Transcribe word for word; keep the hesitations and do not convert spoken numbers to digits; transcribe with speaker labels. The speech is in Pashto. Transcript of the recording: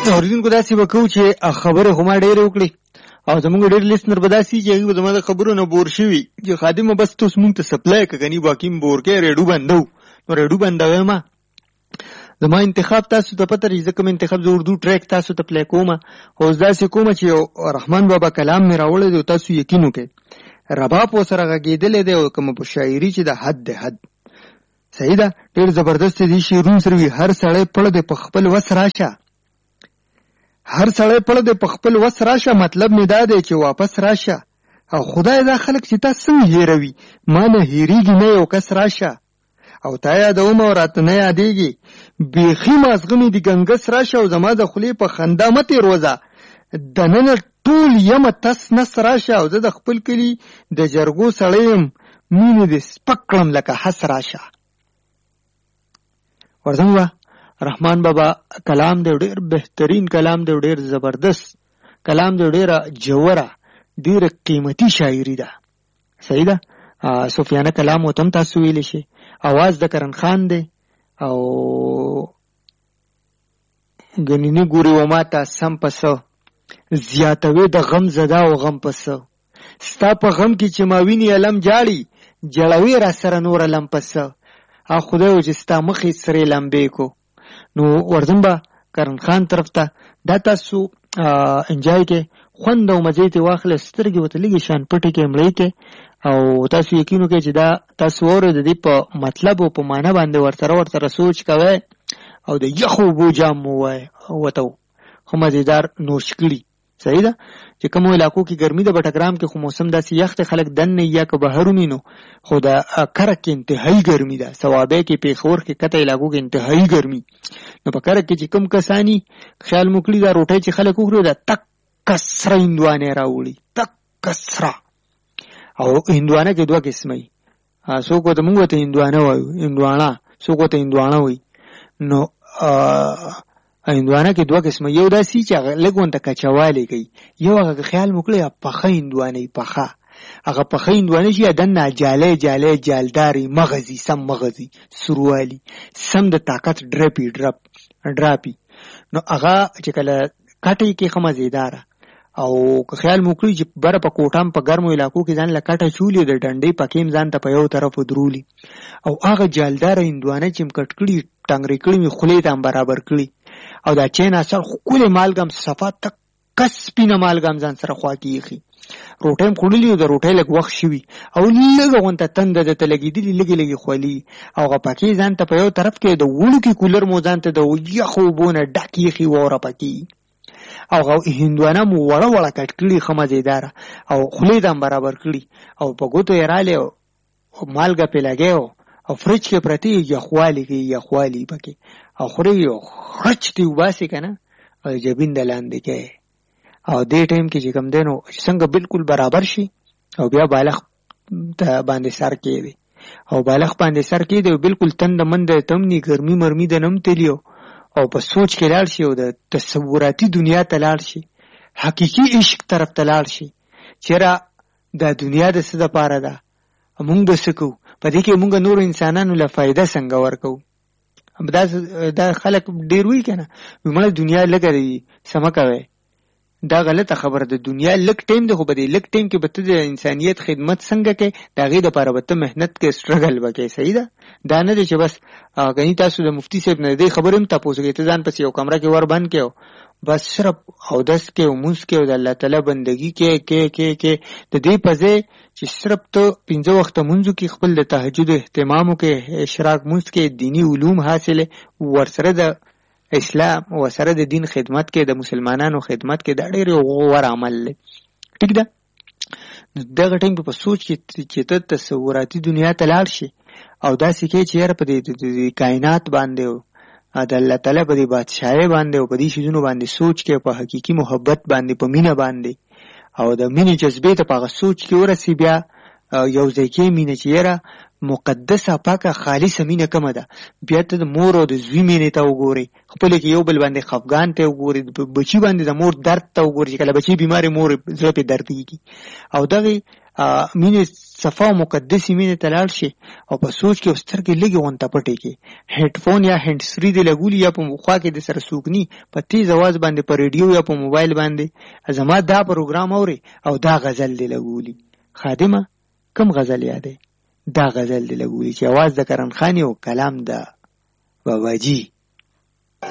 Speaker 1: اوریدونکو داسې به کوو چې خبرې خو ما ډېرې وکړې او زمونږ ډېر لیسنر به داسې چې هغوی به زما د خبرو نه بور شوي چې خادمه بس ته اوس مونږ ته سپلای که کني باقي م بور کې ریډو بندو نو ریډو بندوی ما زما انتخاب تاسو ته پته لري، زه کوم انتخاب زه اردو ټریک تاسو ته پلی کوم، خو اوس داسې کومه چې رحمان بابا کلام مې راوړی دی، تاسو یقین وکړئ رباب ورسره غږېدلی دی او کومه په شاعري چې د حد د حد صحیح ده، ډېر زبردست دي شعرونه سره وي. هر سړی پړ دی په خپل وس راشه، هر سړی پړ دی په خپل وس راشه، مطلب مې دا دی چې واپس راشه. او خدای دا خلک چې تا څنګه هېروي، ما نه هېرېږي نه یو کس راشه او تا یادوم او راته نه یادېږي، بیخي مازغه مې د ګنګس راشه او زما د خولې په خندا مه تېروځه، دننه ټول یمه تس نس راشه او زه د خپل کلي د جرګو سړی یم، مینې دې سپک کړم لکه حس راشه. ورځم وه رحمان بابا کلام دی ډېر بهترین کلام دی، ډېر زبردست کلام دی، ډېره جوره ډېره قیمتي شاعري ده. صحیح ده. صوفیانه کلام ورته هم تاسو ویلی شي. اواز د کرن خان دی او ګنیني ګوري و ماته سم پسه زیاتوي د غم زده او غم پسه، ستا په غم کې چې ما ویني علم جاړي جړوي را سره نور علم پسه، ا خدای و چې ستا مخې سرې لمبې کو. نو ورځم به کرن خان طرف ته دا تاسو انجای کې خوند او مزې ته واخله، سترګې ورته لږې شان پټې کې مړې کې او تاسو یقین وکړئ چې دا تاسو واورئ د دې په مطلب او په معنی باندې ورسره ورسره سوچ کوئ او د یخو اوبو جام مو ووایئ ورته خو مزېدار نوش کړي. صحیح ده. چې کومو علاقو کې ګرمي ده بټګرام کې خو موسم داسې یخ دی، خلک دننه یا که بهر ومینو، خو د کرک کې انتهایي ګرمي ده، صوابۍ کې پېښور کې کته علاقو کې انتهایي ګرمي. نو په کرک کې چې کوم کسانی خیال مو کړي دا روټۍ چې خلک وخوري دا تک کسره هندوانې راوړي، تک کسره. او هندوانه کې دوه قسمه وي، څوک ورته موږ ورته هندوانه وایو، هندوانه څوک ورته هندوانه وایي. نو هندوانه کې دوه قسمه، یو داسې چې هغه لږ ورته کچوالی کوي، یو هغه خیال مو کړی پخه هندوانه وي، پخه هغه پخه هندوانه چې دننه جالی جالی جالداري مغزي سم مغزي سروالي سم د طاقت ډرپي ډرپ ډراپي. نو هغه چې کله کټی کې ښه مزېداره او که خیال مو کړي چې بره په کوټام په ګرمو علاقو کې ځان له کټه چولي د ډنډۍ پکې هم ځان ته په یو طرف ودرولي او هغه جالداره هندوانه چې م کټ کړي ټنګرې کړي مې خولې ته هم برابر کړي او دا چین اثر ښکلې مالګه هم صفا تکه سپینه مالګه هم ځان سره خوا کې ایښي، روټۍ هم خوړلي او د روټۍ لږ وخت شوي او لږه غونته تنده درته لګېدلي لږې لږې خولي او هغه پکې ځان ته په یو طرف کې د وړوکي کولر مو ځان ته د یخو اوبو نه ډک ایښي واوره پکې او هندوانه مو وړه وړه کټ کړي ښه مزېداره او خولې ته هم برابر کړي او په ګوتو یې رالی او مالګه پې لګی او فرج کې پرتې یخوالي کې یخوالي پکې او خورې او خرچ دې وباسې که نه او جبین د لاندې کوې او دې ټایم کې چې کوم دی نو څنګه بالکل برابر شي او بیا بالغ ته باندې سر کېدی او بالغ باندې سر کېدی او بالکل تنده منده ته هم ني ګرمي مرمي د نه هم تلي او په سوچ کې لاړ شي او د تصوراتي دنیا ته لاړ شي، حقیقي عشق طرف ته لاړ شي چېرې دا دنیا د څه دپاره ده، موږ به څه کوو، په دې کې موږ نورو انسانانو له فایده څنګه ورکوو. دا دا خلک ډېر وایي که نه مړه دنیا لږه دی څه مه کوئ، دا غلطه خبره ده. دنیا لږ ټایم دی خو په دې لږ ټایم کې به ته د انسانیت خدمت څنګه کوې د هغې دپاره به ته محنت کوې سټرګل به کوې. صحیح ده. دا نه دی چې بس کني تاسو د مفتي صاحب نه دې خبرې هم تپوس کوئ ته ځان پسې یو کمره کې ور بند کړې بس صرف اودس کې او مونځ کې او د الله تعالی بندګي کې کې کې کې د دې په ځای چې صرف ته پنځه وخته مونځو کې خپل د تهجد اهتمام وکړې، اشراق مونځ کې دیني علوم حاصلې، ورسره د اسلام ورسره د دین خدمت کې د مسلمانانو خدمت کې دا ډېر غوره عمل دی. ټیک ده. دغه ټایم په سوچ کې چې ته تصوراتي دنیا ته لاړ شي او داسې کې چې یاره په دې کائنات باندې د الله تعالی په دې بادشاهۍ باندې او په دې شیزونو باندې سوچ کې په حقیقي محبت باندې په مینه باندې او د مینې جذبې ته په هغه سوچ کې ورسي بیا یو ځای کې مینه چې یاره مقدسه پاکه خالصه مینه کومه ده، بیا ته د مور او د زوی مینې ته وګورئ، خپل کې یو بل باندې خفګان ته وګورئ، بچي باندې د مور درد ته وګورئ چې کله بچي بیمارې مور زړه پې دردېږي او دغې مینه صفا او مقدسي مینه تلاړ شي او په سوچ کې سترګې لګي غونټه پټي کې هډفون یا هند سری دی لګولي یا په مخا کې د سره سوګني په تیز आवाज باندې په ریډیو یا په موبایل باندې زما دا پروګرام اوري او دا غزل دی لګولي. خادمه کم غزل یادې؟ دا غزل دی لګولي چې आवाज د کرن خانی او کلام د باباجي.